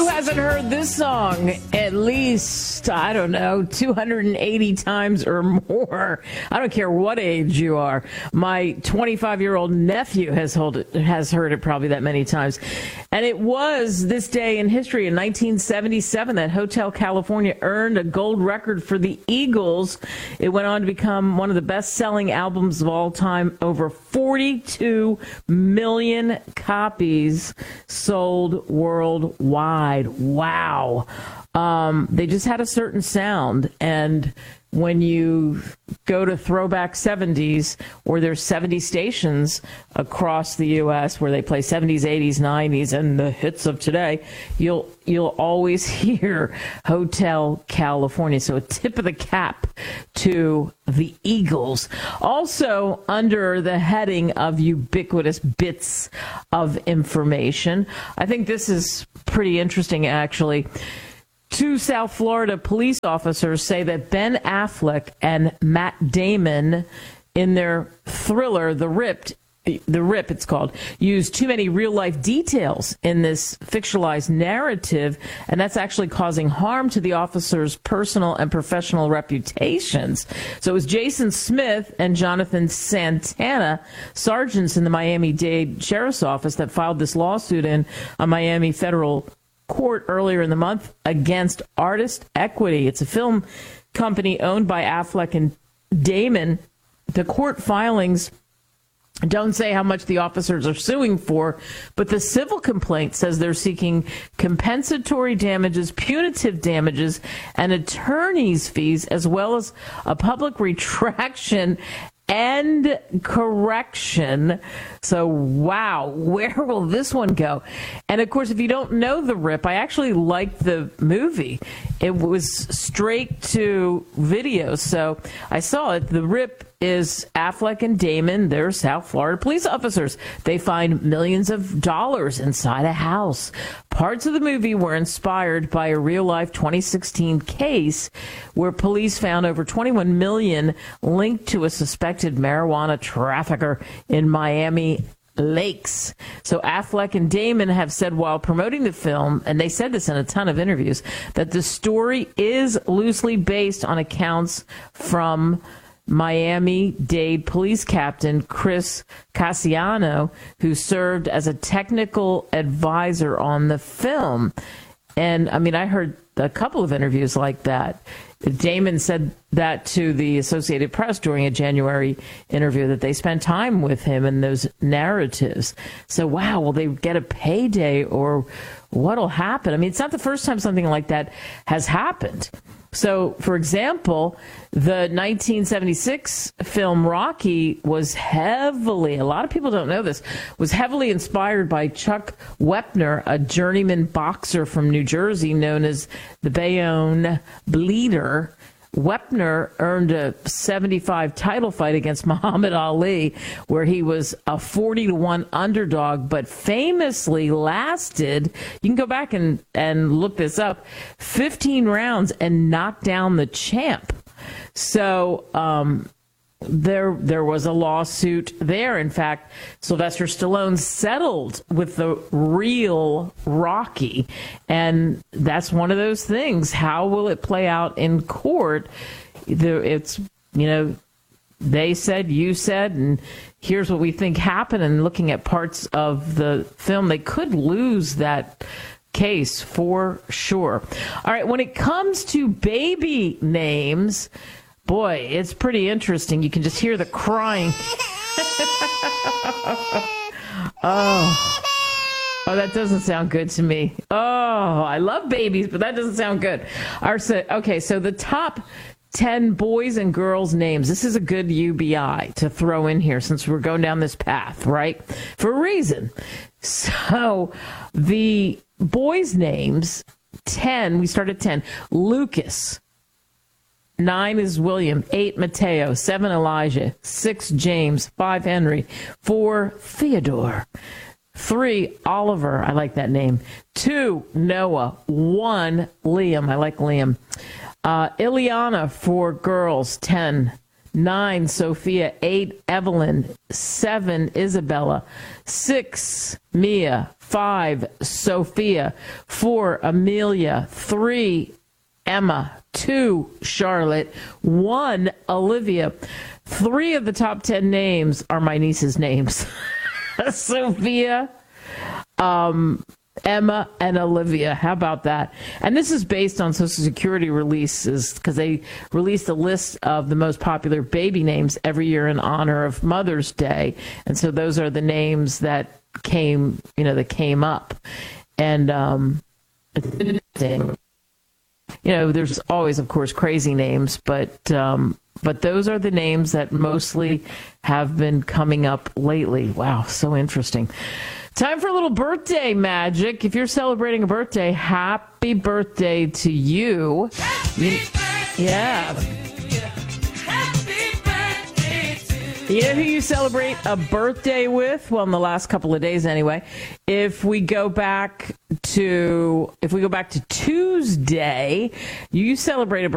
Who hasn't heard this song at least, I don't know, 280 times or more? I don't care what age you are. My 25-year-old nephew has heard it probably that many times. And it was this day in history in 1977 that Hotel California earned a gold record for the Eagles. It went on to become one of the best-selling albums of all time. Over 42 million copies sold worldwide. Wow. They just had a certain sound. And when you go to Throwback 70s, or there's 70 stations across the U.S. where they play 70s, 80s, 90s, and the hits of today, you'll always hear Hotel California. So a tip of the cap to the Eagles. Also, under the heading of ubiquitous bits of information, I think this is pretty interesting, actually. Two South Florida police officers say that Ben Affleck and Matt Damon, in their thriller, The Rip, it's called, used too many real-life details in this fictionalized narrative, and that's actually causing harm to the officers' personal and professional reputations. So it was Jason Smith and Jonathan Santana, sergeants in the Miami-Dade Sheriff's Office, that filed this lawsuit in a Miami federal court earlier in the month against Artist Equity. It's a film company owned by Affleck and Damon. The court filings don't say how much the officers are suing for, but the civil complaint says they're seeking compensatory damages, punitive damages, and attorney's fees, as well as a public retraction and correction. So, wow, where will this one go? And, of course, if you don't know The Rip, I actually liked the movie. It was straight to video, so I saw it. The Rip is Affleck and Damon. They're South Florida police officers. They find millions of dollars inside a house. Parts of the movie were inspired by a real-life 2016 case where police found over 21 million linked to a suspected marijuana trafficker in Miami Lakes. So Affleck and Damon have said while promoting the film, and they said this in a ton of interviews, that the story is loosely based on accounts from Miami-Dade police captain Chris Cassiano, who served as a technical advisor on the film. And, I mean, I heard a couple of interviews like that. Damon said that to the Associated Press during a January interview, that they spent time with him in those narratives. So, wow, will they get a payday, or what'll happen? I mean, it's not the first time something like that has happened. So, for example, the 1976 film Rocky was heavily, a lot of people don't know this, was heavily inspired by Chuck Wepner, a journeyman boxer from New Jersey known as the Bayonne Bleeder. Wepner earned a 75 title fight against Muhammad Ali, where he was a 40-1 underdog, but famously lasted, you can go back and look this up, 15 rounds and knocked down the champ. So there was a lawsuit there. In fact, Sylvester Stallone settled with the real Rocky. And that's one of those things. How will it play out in court? It's, you know, they said, you said, and here's what we think happened. And looking at parts of the film, they could lose that case for sure. All right, when it comes to baby names, boy, it's pretty interesting. You can just hear the crying. Oh, that doesn't sound good to me. Oh, I love babies, but that doesn't sound good. Okay, so the top 10 boys and girls names. This is a good UBI to throw in here since we're going down this path, right? For a reason. So the boys' names, 10, we start at 10. Lucas. 9 is William, 8 Mateo, 7 Elijah, 6 James, 5 Henry, 4 Theodore, 3 Oliver, I like that name, 2 Noah, 1 Liam, I like Liam, Ileana for girls, 10, 9 Sophia, 8 Evelyn, 7 Isabella, 6 Mia, 5, Sophia. 4, Amelia. 3, Emma. 2, Charlotte. 1, Olivia. 3 of the top 10 names are my niece's names. Sophia, Emma, and Olivia. How about that? And this is based on Social Security releases, because they released a list of the most popular baby names every year in honor of Mother's Day. And so those are the names that came up. And there's always, of course, crazy names, but those are the names that mostly have been coming up lately. Wow, so interesting. Time for a little birthday magic. If you're celebrating a birthday, happy birthday to you. Yeah. You know who you celebrate a birthday with? Well, in the last couple of days anyway. If we go back to Tuesday, you celebrate a